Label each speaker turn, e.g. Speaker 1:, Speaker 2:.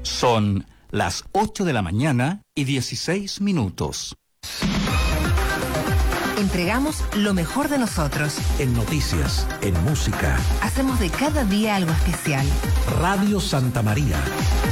Speaker 1: Son las 8 de la mañana y 16 minutos.
Speaker 2: Entregamos lo mejor de nosotros.
Speaker 3: En noticias, en música.
Speaker 2: Hacemos de cada día algo especial.
Speaker 3: Radio Santa María.